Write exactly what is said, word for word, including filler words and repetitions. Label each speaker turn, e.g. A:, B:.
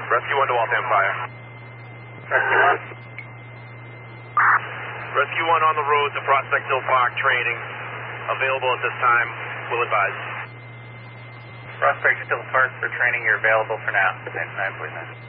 A: Rescue one to Waltham Fire.
B: Rescue one.
A: Rescue one on the road to Prospect Hill Park training. Available at this time. Will advise.
B: Prospect Hill Park for training. You're available for now. nine point nine.